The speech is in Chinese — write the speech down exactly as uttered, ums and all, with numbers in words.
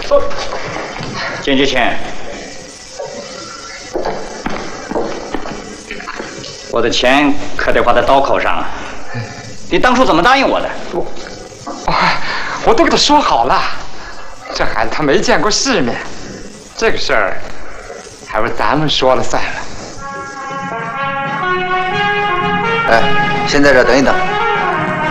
金志谦，我的钱可得花在刀口上啊！你当初怎么答应我的？ 我，我都跟他说好了，这孩子他没见过世面，这个事儿还不是咱们说了算了。 哎，先在这等一等。